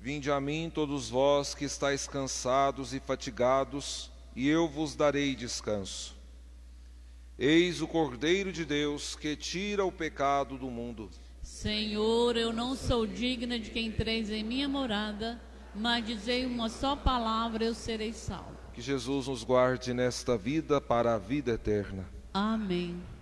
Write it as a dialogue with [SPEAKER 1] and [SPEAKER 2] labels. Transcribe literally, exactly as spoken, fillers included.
[SPEAKER 1] Vinde a mim, todos vós que estáis cansados e fatigados, e eu vos darei descanso. Eis o Cordeiro de Deus que tira o pecado do mundo.
[SPEAKER 2] Senhor, eu não sou digna de que entreis em minha morada, mas dizei uma só palavra, eu serei salvo.
[SPEAKER 1] Que Jesus nos guarde nesta vida para a vida eterna.
[SPEAKER 2] Amém.